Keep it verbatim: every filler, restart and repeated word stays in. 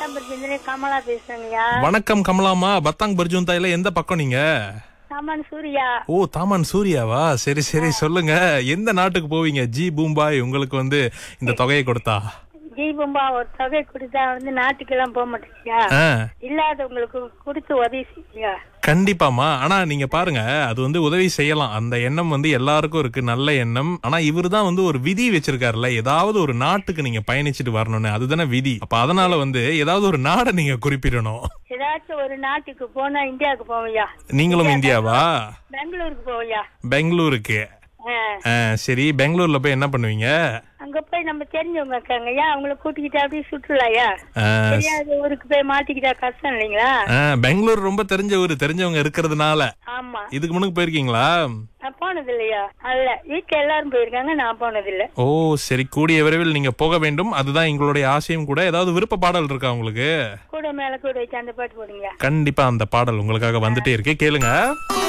பத்தாம்பரத்துல கமலா பேசுறேங்கய்யா. வணக்கம் கமலாமா. பத்தாங் பர்ஜுந்தாயில எந்த பக்கம் நீங்க? சாமான் சூர்யா. ஓ, தாமான் சூர்யாவா? சரி சரி, சொல்லுங்க. எந்த நாட்டுக்கு போவீங்க ஜி பூம்பாய் உங்களுக்கு வந்து இந்த தொகையை கொடுத்தா? ஜீபம்பா ஒரு தொகை கொடுத்தா வந்து நாட்டுக்கெல்லாம் போக மாட்டேங்கயா, ஆ, இல்லாதவங்களுக்கு கொடுத்து உதவி செய்யா. கண்டிப்பாமா. ஆனா நீங்க பாருங்க, அது வந்து உதவி செய்யலாம், அந்த எண்ணம் வந்து எல்லாருக்கும் இருக்கு, நல்ல எண்ணம். ஆனா இவரு தான் வந்து ஒரு விதி வச்சிருக்காருல்ல, ஏதாவது ஒரு நாட்டுக்கு நீங்க பயணிச்சுட்டு வரணும்னு. அதுதானே விதி. அப்ப அதனால வந்து ஏதாவது ஒரு நாடை நீங்க குறிப்பிடணும். ஏதாச்சும் ஒரு நாட்டுக்கு போனா இந்தியாவுக்கு போவையா. நீங்களும் இந்தியாவா? பெங்களூருக்கு போவையா. பெங்களூருக்கு? ஆ, சரி. பெங்களூர்ல போய் என்ன பண்ணுவீங்க? அங்க போய் நம்ம தெரிஞ்சவங்க இருக்காங்கய்யா, அவங்கள கூட்டிக்கிட்டு அப்படியே சுற்றுலாயா. ஆ, தெரியாத ஊருக்கு போய் மாட்டிக்கிட்டா கஷ்டம் இல்லைங்களா. ஆ, பெங்களூர் ரொம்ப தெரிஞ்ச ஊரு, தெரிஞ்சவங்க இருக்கிறதுனால. ஆமா. இதுக்கு முன்னுக்கு போயிருக்கீங்களா? நான் போனது இல்லையா. அல்ல, வீட்டுல எல்லாரும் போயிருக்காங்க, நான் போனது இல்ல. ஓ சரி, கூடிய விரைவில் நீங்க போக வேண்டும், அதுதான் எங்களுடைய ஆசையும் கூட. ஏதாவது விருப்ப பாடல் இருக்கா உங்களுக்கு? கூட மேல கூட வச்சு அந்த பாட்டு போடுங்க. கண்டிப்பா அந்த பாடல் உங்களுக்காக வந்துட்டே இருக்கு, கேளுங்க.